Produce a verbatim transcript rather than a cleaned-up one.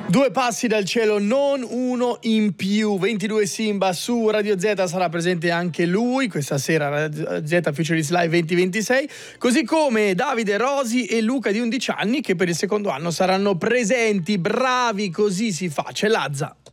Due passi dal cielo, non uno in più. ventidue Simba su Radio Z, sarà presente anche lui questa sera, Radio Z Futurist Live duemilaventisei, così come Davide Rosi e Luca di undici anni che per il secondo anno saranno presenti. Bravi, così si fa. C'è Lazza.